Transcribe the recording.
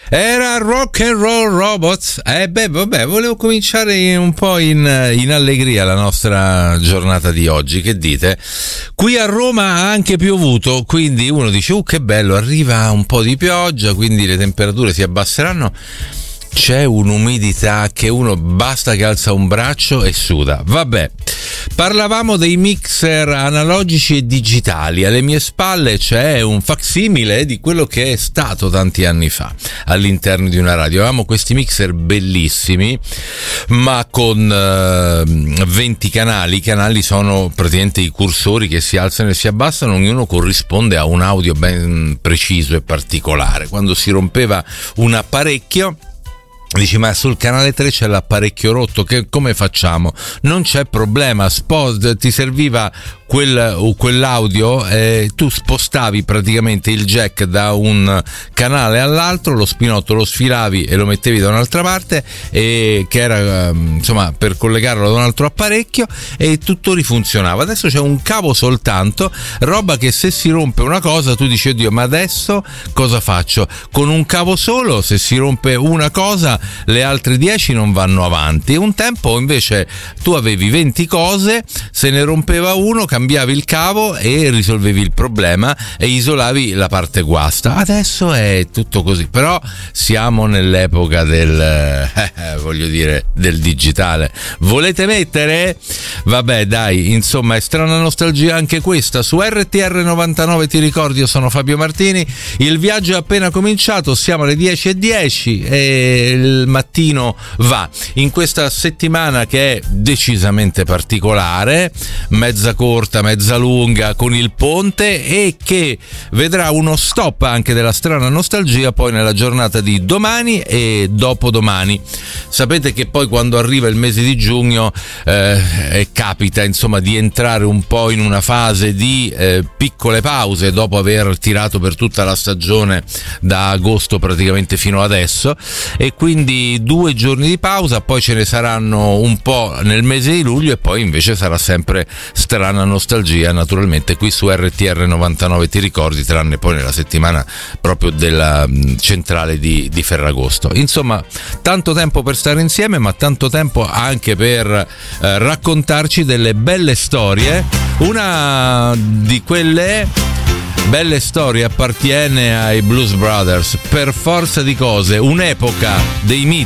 Era Rock and Roll Robots. Vabbè, volevo cominciare un po' in allegria la nostra giornata di oggi. Che dite? Qui a Roma ha anche piovuto, quindi uno dice che bello, arriva un po' di pioggia, quindi le temperature si abbasseranno. C'è un'umidità che uno basta che alza un braccio e suda. Vabbè, parlavamo dei mixer analogici e digitali. Alle mie spalle c'è un facsimile di quello che è stato tanti anni fa all'interno di una radio. Avevamo questi mixer bellissimi, ma con 20 canali. I canali sono praticamente i cursori che si alzano e si abbassano, ognuno corrisponde a un audio ben preciso e particolare. Quando si rompeva un apparecchio, dici, ma sul canale 3 c'è l'apparecchio rotto, come facciamo? Non c'è problema, ti serviva quell'audio, tu spostavi praticamente il jack da un canale all'altro, lo spinotto lo sfilavi e lo mettevi da un'altra parte, che era insomma per collegarlo ad un altro apparecchio, e tutto rifunzionava. Adesso c'è un cavo soltanto, roba che se si rompe una cosa tu dici, oddio, ma adesso cosa faccio? Con un cavo solo, se si rompe una cosa, le altre 10 non vanno avanti. Un tempo invece tu avevi 20 cose, se ne rompeva uno, cambiavi il cavo e risolvevi il problema e isolavi la parte guasta. Adesso è tutto così, però siamo nell'epoca del del digitale. Volete mettere? Vabbè, dai, insomma, è strana nostalgia anche questa. Su RTR 99 ti ricordi, io sono Fabio Martini, il viaggio è appena cominciato, siamo alle 10:10 e il mattino va. In questa settimana che è decisamente particolare, mezza corta, mezza lunga, con il ponte, e che vedrà uno stop anche della strana nostalgia poi nella giornata di domani e dopodomani. Sapete che poi quando arriva il mese di giugno capita insomma di entrare un po' in una fase di piccole pause dopo aver tirato per tutta la stagione da agosto praticamente fino adesso, e quindi 2 giorni di pausa, poi ce ne saranno un po' nel mese di luglio e poi invece sarà sempre strana nostalgia naturalmente qui su RTR 99 ti ricordi, tranne poi nella settimana proprio della centrale di Ferragosto. Insomma, tanto tempo per stare insieme, ma tanto tempo anche per raccontarci delle belle storie. Una di quelle belle storie appartiene ai Blues Brothers, per forza di cose, un'epoca dei miti